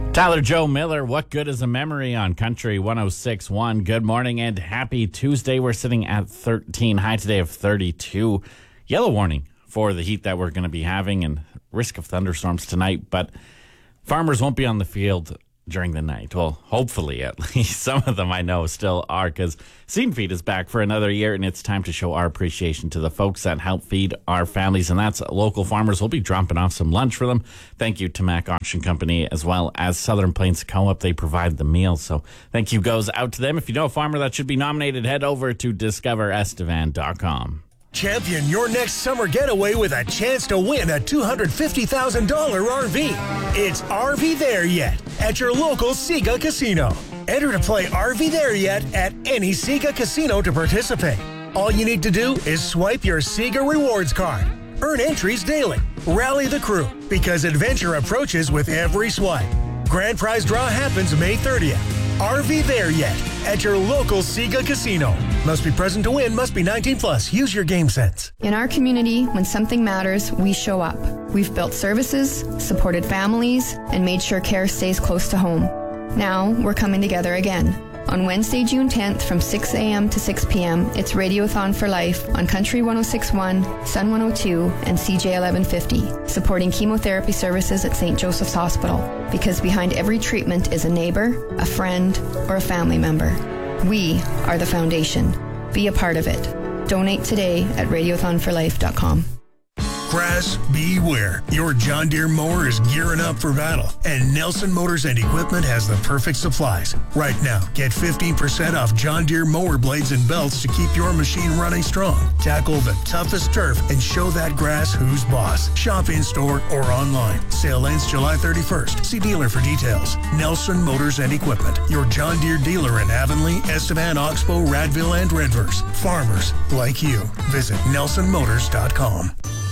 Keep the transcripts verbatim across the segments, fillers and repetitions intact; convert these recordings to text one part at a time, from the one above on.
Tyler Joe Miller, what good is a memory on Country one oh six point one? Good morning and happy Tuesday. We're sitting at thirteen, high today of thirty-two. Yellow warning for the heat that we're going to be having and risk of thunderstorms tonight, but farmers won't be on the field during the night. Well, hopefully at least. Some of them I know still are, because Seed Feed is back for another year, and it's time to show our appreciation to the folks that help feed our families, and that's local farmers. We'll be dropping off some lunch for them. Thank you to Mac Auction Company as well as Southern Plains Co-op. They provide the meal, so thank you goes out to them. If you know a farmer that should be nominated, head over to discover estevan dot com. Champion your next summer getaway with a chance to win a two hundred fifty thousand dollars R V. It's R V There Yet at your local Sega Casino. Enter to play R V There Yet at any Sega Casino to participate. All you need to do is swipe your Sega Rewards card. Earn entries daily. Rally the crew, because adventure approaches with every swipe. Grand prize draw happens May thirtieth. R V There Yet at your local Sega Casino. Must be present to win, must be nineteen plus. Use your game sense. In our community, when something matters, we show up. We've built services, supported families, and made sure care stays close to home. Now, we're coming together again. On Wednesday, June tenth from six a.m. to six p.m., it's Radiothon for Life on Country one oh six point one, Sun one oh two, and C J eleven fifty, supporting chemotherapy services at Saint Joseph's Hospital. Because behind every treatment is a neighbor, a friend, or a family member. We are the foundation. Be a part of it. Donate today at radiothon for life dot com. Grass, beware. Your John Deere mower is gearing up for battle, and Nelson Motors and Equipment has the perfect supplies. Right now, get fifteen percent off John Deere mower blades and belts to keep your machine running strong. Tackle the toughest turf and show that grass who's boss. Shop in-store or online. Sale ends July thirty-first. See dealer for details. Nelson Motors and Equipment, your John Deere dealer in Avonlea, Estevan, Oxbow, Radville, and Redverse. Farmers like you. Visit nelson motors dot com.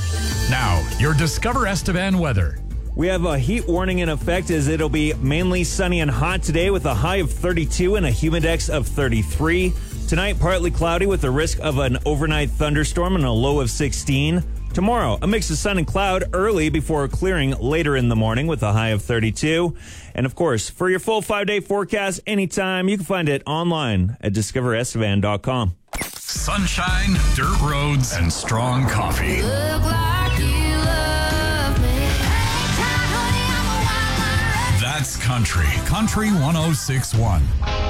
Now, your Discover Estevan weather. We have a heat warning in effect, as it'll be mainly sunny and hot today with a high of thirty-two and a humidex of thirty-three. Tonight, partly cloudy with a risk of an overnight thunderstorm and a low of sixteen. Tomorrow, a mix of sun and cloud early before clearing later in the morning with a high of thirty-two. And of course, for your full five-day forecast anytime, you can find it online at discover estevan dot com. Sunshine, dirt roads, and strong coffee. Look like you love me. That's Country. Country one oh six point one.